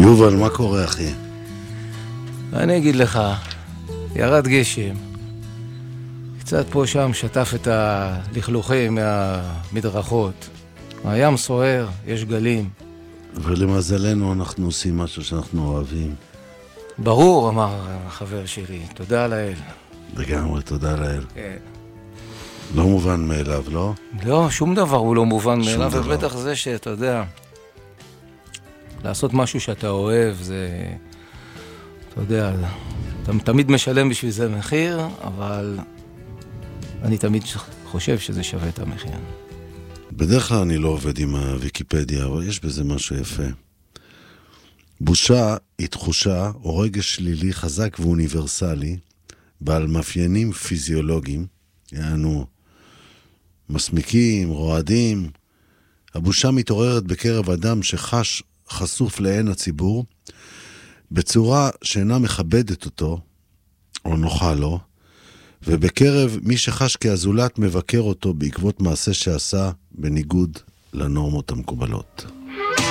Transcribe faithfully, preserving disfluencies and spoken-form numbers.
יובל, מה קורה, אחי? אני אגיד לך, ירד גשם, קצת פה שם שטף את הלכלוכים מהמדרכות, הים סוער, יש גלים. ולמזלנו אנחנו עושים משהו שאנחנו אוהבים. ברור, אמר החבר שלי, תודה לאל. לגמרי, תודה לאל. כן. לא מובן מאליו, לא? לא, שום דבר הוא לא מובן מאליו, דבר. ובטח זה שאתה יודע, לעשות משהו שאתה אוהב, זה, אתה יודע, אתה תמיד משלם בשביל זה מחיר, אבל אני תמיד חושב שזה שווה את המחיר. בדרך כלל אני לא עובד עם הוויקיפדיה, אבל יש בזה משהו יפה. בושה היא תחושה או רגש שלילי חזק ואוניברסלי, בעל מאפיינים פיזיולוגיים, יענו מסמיקים, רועדים. הבושה מתעוררת בקרב אדם שחש חשוף לעין הציבור, בצורה שאינה מכבדת אותו, או נוחה לו, ובקרב מי שחש כהזולת מבקר אותו בעקבות מעשה שעשה בניגוד לנורמות המקובלות.